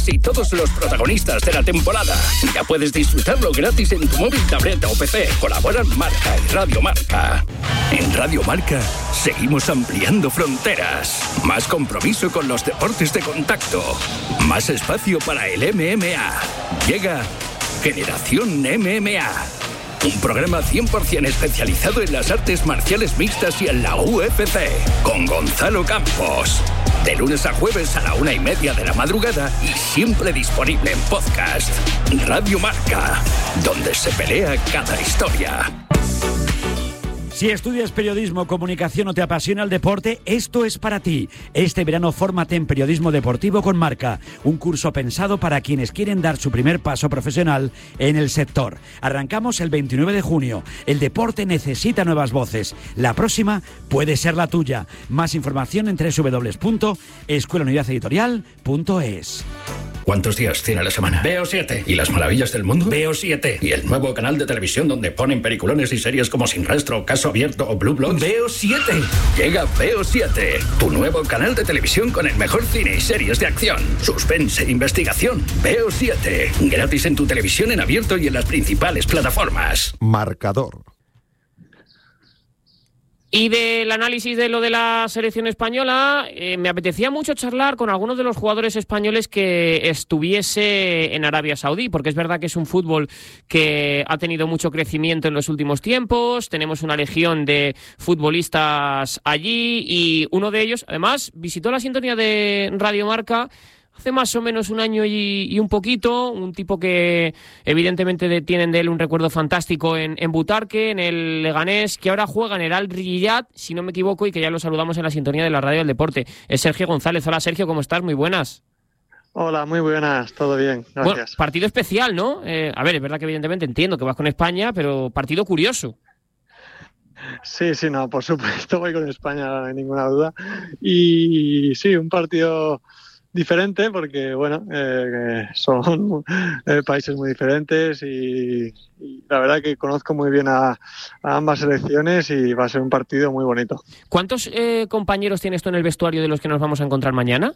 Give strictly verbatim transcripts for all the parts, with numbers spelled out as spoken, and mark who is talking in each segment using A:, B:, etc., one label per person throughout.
A: y todos los protagonistas de la temporada. Ya puedes disfrutarlo gratis en tu móvil, tableta o P C. Colaboran Marca y Radio Marca. En Radio Marca seguimos ampliando fronteras. Más compromiso con los deportes de contacto. Más espacio para el M M A. Llega Generación M M A. Un programa cien por ciento especializado en las artes marciales mixtas y en la U F C. Con Gonzalo Campos. De lunes a jueves a la una y media de la madrugada y siempre disponible en podcast. Radio Marca, donde se pelea cada historia.
B: Si estudias periodismo, comunicación o te apasiona el deporte, esto es para ti. Este verano fórmate en Periodismo Deportivo con Marca, un curso pensado para quienes quieren dar su primer paso profesional en el sector. Arrancamos el veintinueve de junio. El deporte necesita nuevas voces. La próxima puede ser la tuya. Más información en doble u doble u doble u punto escuela unidad editorial punto es.
A: ¿Cuántos días tiene la semana? Veo siete. ¿Y las maravillas del mundo? Veo siete. ¿Y el nuevo canal de televisión donde ponen peliculones y series como Sin Rastro, Caso Abierto o Blue Bloods? Veo siete. Llega Veo siete, tu nuevo canal de televisión con el mejor cine y series de acción, suspense e investigación. Veo siete. Gratis en tu televisión en abierto y en las principales plataformas.
C: Marcador.
D: Y del análisis de lo de la selección española, eh, me apetecía mucho charlar con algunos de los jugadores españoles que estuviese en Arabia Saudí, porque es verdad que es un fútbol que ha tenido mucho crecimiento en los últimos tiempos, tenemos una legión de futbolistas allí y uno de ellos, además, visitó la sintonía de Radio Marca hace más o menos un año y, y un poquito, un tipo que evidentemente de, tienen de él un recuerdo fantástico en, en Butarque, en el Leganés, que ahora juega en el Al Riyad, si no me equivoco, y que ya lo saludamos en la sintonía de la radio del deporte. Es Sergio González. Hola Sergio, ¿cómo estás? Muy buenas.
E: Hola, muy buenas, todo bien, gracias.
D: Bueno, partido especial, ¿no? Eh, a ver, es verdad que evidentemente entiendo que vas con España, pero partido curioso.
E: Sí, sí, no, por supuesto voy con España, no hay ninguna duda. Y sí, un partido diferente porque, bueno, eh, son eh, países muy diferentes y, y la verdad que conozco muy bien a, a ambas selecciones y va a ser un partido muy bonito.
D: ¿Cuántos eh, compañeros tienes tú en el vestuario de los que nos vamos a encontrar mañana?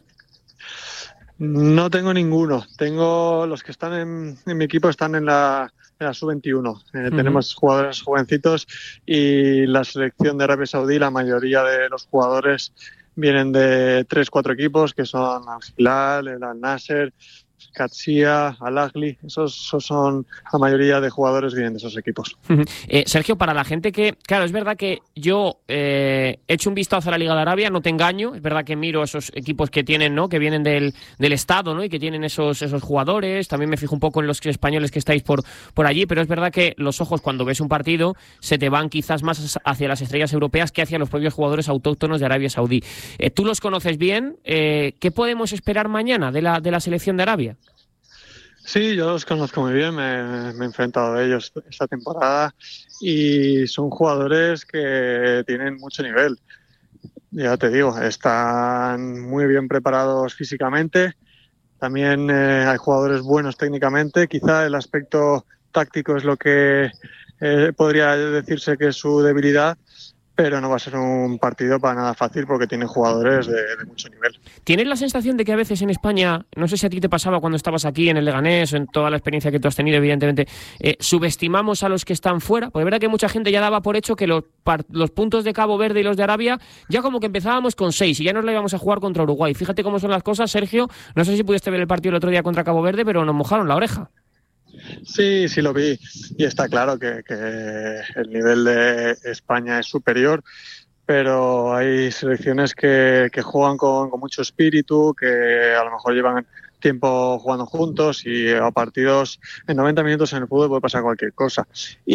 E: No tengo ninguno. Tengo los que están en, en mi equipo están en la, en la sub veintiuno. Eh, uh-huh. Tenemos jugadores jovencitos y la selección de Arabia Saudí, la mayoría de los jugadores vienen de tres, cuatro equipos que son Al Hilal, el Al Nasser, Qadsiya, Al Ahly. Esos, esos son la mayoría de jugadores vienen de esos equipos.
D: Uh-huh. Eh, Sergio, para la gente que, claro, es verdad que yo eh, he hecho un vistazo a la Liga de Arabia, no te engaño, es verdad que miro esos equipos que tienen, ¿no? Que vienen del, del Estado, ¿no? Y que tienen esos, esos jugadores. También me fijo un poco en los españoles que estáis por, por allí, pero es verdad que los ojos cuando ves un partido se te van quizás más hacia las estrellas europeas que hacia los propios jugadores autóctonos de Arabia Saudí. Eh, tú los conoces bien. Eh, ¿Qué podemos esperar mañana de la, de la selección de Arabia?
E: Sí, yo los conozco muy bien, me, me he enfrentado a ellos esta temporada y son jugadores que tienen mucho nivel. Ya te digo, están muy bien preparados físicamente, también eh, hay jugadores buenos técnicamente, quizá el aspecto táctico es lo que eh, podría decirse que es su debilidad, pero no va a ser un partido para nada fácil porque tiene jugadores de, de mucho nivel.
D: ¿Tienes la sensación de que a veces en España, no sé si a ti te pasaba cuando estabas aquí en el Leganés o en toda la experiencia que tú has tenido, evidentemente, eh, subestimamos a los que están fuera? Porque es verdad que mucha gente ya daba por hecho que los, los puntos de Cabo Verde y los de Arabia ya como que empezábamos con seis y ya nos la íbamos a jugar contra Uruguay. Fíjate cómo son las cosas, Sergio. No sé si pudiste ver el partido el otro día contra Cabo Verde, pero nos mojaron la oreja.
E: Sí, sí lo vi y está claro que, que el nivel de España es superior, pero hay selecciones que, que juegan con, con mucho espíritu, que a lo mejor llevan tiempo jugando juntos y a partidos en noventa minutos en el fútbol puede pasar cualquier cosa.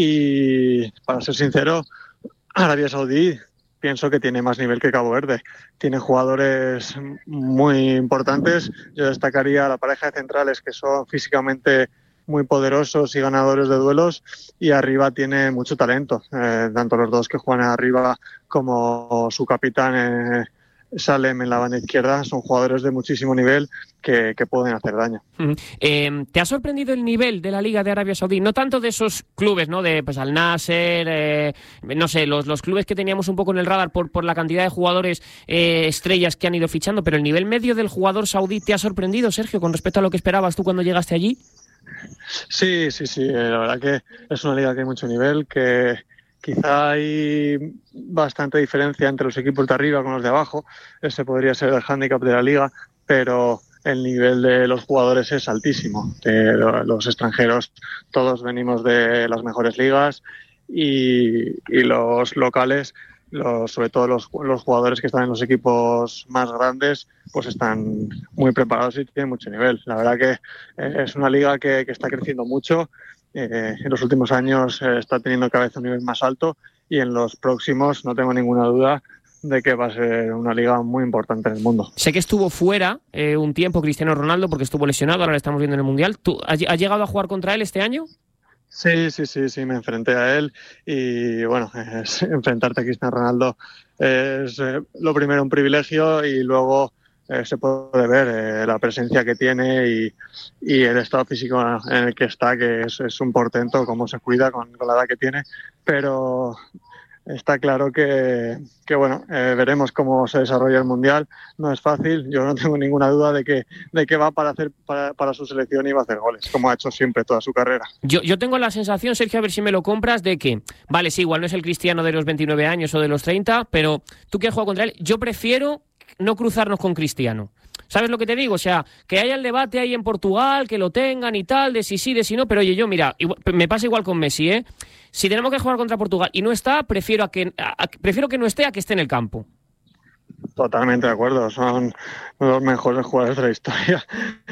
E: Y para ser sincero, Arabia Saudí pienso que tiene más nivel que Cabo Verde. Tiene jugadores muy importantes. Yo destacaría a la pareja de centrales que son físicamente muy poderosos y ganadores de duelos, y arriba tiene mucho talento, eh, tanto los dos que juegan arriba como su capitán eh, Salem en la banda izquierda, son jugadores de muchísimo nivel que, que pueden hacer daño.
D: Uh-huh. Eh, ¿Te ha sorprendido el nivel de la Liga de Arabia Saudí? No tanto de esos clubes, ¿no? De pues Al Nasser, eh, no sé, los, los clubes que teníamos un poco en el radar por, por la cantidad de jugadores eh, estrellas que han ido fichando, pero el nivel medio del jugador saudí, ¿te ha sorprendido, Sergio, con respecto a lo que esperabas tú cuando llegaste allí?
E: Sí, sí, sí, la verdad que es una liga que hay mucho nivel, que quizá hay bastante diferencia entre los equipos de arriba con los de abajo. Ese podría ser el hándicap de la liga, pero el nivel de los jugadores es altísimo. De los extranjeros todos venimos de las mejores ligas y, y los locales, los, sobre todo los, los jugadores que están en los equipos más grandes, pues están muy preparados y tienen mucho nivel. La verdad que eh, es una liga que, que está creciendo mucho. Eh, en los últimos años eh, está teniendo cada vez un nivel más alto y en los próximos no tengo ninguna duda de que va a ser una liga muy importante en el mundo.
D: Sé que estuvo fuera eh, un tiempo Cristiano Ronaldo porque estuvo lesionado, ahora lo estamos viendo en el Mundial. ¿Tú has, has llegado a jugar contra él este año?
E: Sí, sí, sí, sí, me enfrenté a él y bueno, es, enfrentarte a Cristiano Ronaldo es eh, lo primero un privilegio y luego Eh, se puede ver eh, la presencia que tiene y, y el estado físico en el que está, que es, es un portento, cómo se cuida con, con la edad que tiene, pero está claro que, que bueno, eh, veremos cómo se desarrolla el Mundial. No es fácil, yo no tengo ninguna duda de que, de que va para hacer para, para su selección y va a hacer goles, como ha hecho siempre toda su carrera.
D: Yo, yo tengo la sensación, Sergio, a ver si me lo compras, de que, vale, sí, igual no es el Cristiano de los veintinueve años o de los treinta, pero tú que has jugado contra él, yo prefiero no cruzarnos con Cristiano. ¿Sabes lo que te digo? O sea, que haya el debate ahí en Portugal, que lo tengan y tal, de si sí, de si no, pero oye, yo, mira, igual, me pasa igual con Messi, ¿eh? Si tenemos que jugar contra Portugal y no está, prefiero, a que, a, prefiero que no esté a que esté en el campo.
E: Totalmente de acuerdo, son los mejores jugadores de la historia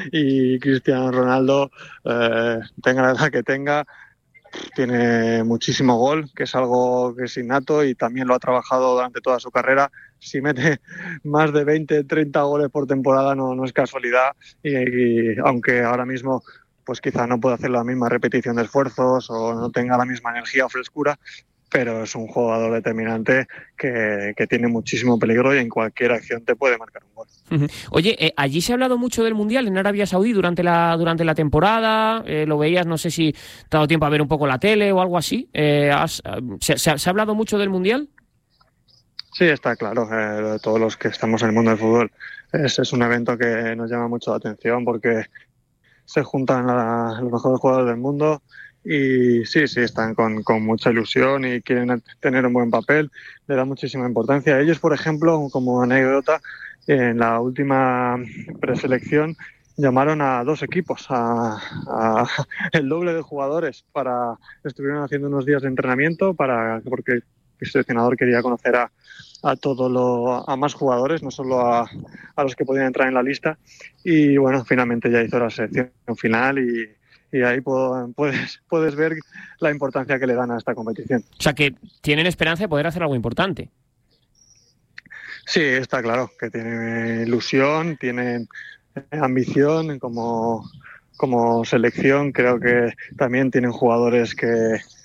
E: y Cristiano Ronaldo, eh, tenga la edad que tenga, tiene muchísimo gol, que es algo que es innato y también lo ha trabajado durante toda su carrera. Si mete más de veinte, treinta goles por temporada no, no es casualidad y, y aunque ahora mismo pues quizá no pueda hacer la misma repetición de esfuerzos o no tenga la misma energía o frescura, pero es un jugador determinante que, que tiene muchísimo peligro y en cualquier acción te puede marcar un gol.
D: Oye, eh, allí se ha hablado mucho del Mundial en Arabia Saudí durante la durante la temporada, eh, lo veías, no sé si te ha dado tiempo a ver un poco la tele o algo así. Eh, has, ¿se, se, ¿Se ha hablado mucho del Mundial?
E: Sí, está claro, eh, todos los que estamos en el mundo del fútbol. Es, es un evento que nos llama mucho la atención porque se juntan la, los mejores jugadores del mundo y sí, sí, están con, con mucha ilusión y quieren tener un buen papel, le da muchísima importancia. Ellos, por ejemplo, como anécdota, en la última preselección llamaron a dos equipos, a, a el doble de jugadores, para estuvieron haciendo unos días de entrenamiento para porque el seleccionador quería conocer a, a todos lo, a más jugadores, no solo a, a los que podían entrar en la lista. Y bueno, finalmente ya hizo la selección final y, y ahí puedo, puedes, puedes ver la importancia que le dan a esta competición.
D: O sea, que tienen esperanza de poder hacer algo importante.
E: Sí, está claro, que tienen ilusión, tienen ambición como, como selección. Creo que también tienen jugadores que